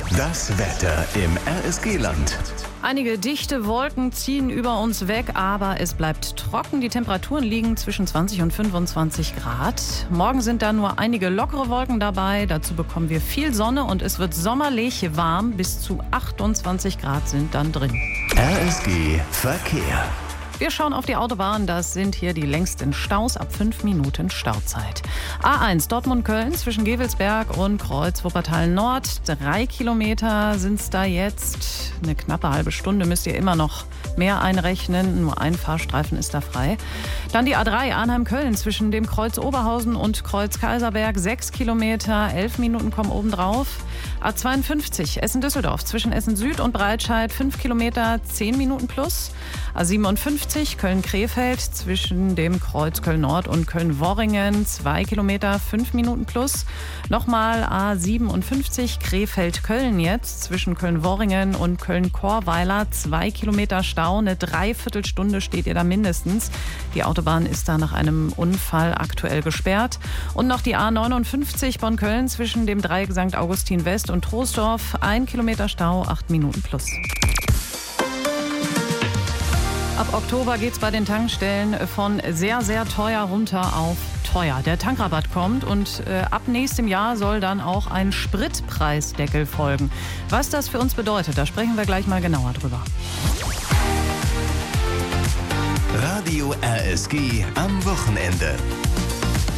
Das Wetter im RSG-Land. Einige dichte Wolken ziehen über uns weg, aber es bleibt trocken. Die Temperaturen liegen zwischen 20 und 25 Grad. Morgen sind da nur einige lockere Wolken dabei. Dazu bekommen wir viel Sonne und es wird sommerlich warm. Bis zu 28 Grad sind dann drin. RSG Verkehr. Wir schauen auf die Autobahn. Das sind hier die längsten Staus ab 5 Minuten Stauzeit. A1 Dortmund-Köln zwischen Gevelsberg und Kreuz Wuppertal Nord. 3 Kilometer sind es da jetzt. Eine knappe halbe Stunde müsst ihr immer noch mehr einrechnen. Nur ein Fahrstreifen ist da frei. Dann die A3 Arnheim-Köln zwischen dem Kreuz Oberhausen und Kreuz Kaiserberg. 6 Kilometer, 11 Minuten kommen obendrauf. A52 Essen-Düsseldorf zwischen Essen-Süd und Breitscheid. 5 Kilometer, 10 Minuten plus. A57 Köln-Krefeld zwischen dem Kreuz Köln-Nord und Köln-Worringen. 2 Kilometer, 5 Minuten plus. Nochmal A57 Krefeld-Köln jetzt zwischen Köln-Worringen und Köln-Chorweiler. 2 Kilometer Stau, eine Dreiviertelstunde steht ihr da mindestens. Die Autobahn ist da nach einem Unfall aktuell gesperrt. Und noch die A59 Bonn-Köln zwischen dem Dreieck St. Augustin West und Troisdorf. 1 Kilometer Stau, 8 Minuten plus. Ab Oktober geht es bei den Tankstellen von sehr, sehr teuer runter auf teuer. Der Tankrabatt kommt und ab nächstem Jahr soll dann auch ein Spritpreisdeckel folgen. Was das für uns bedeutet, da sprechen wir gleich mal genauer drüber. Radio RSG am Wochenende.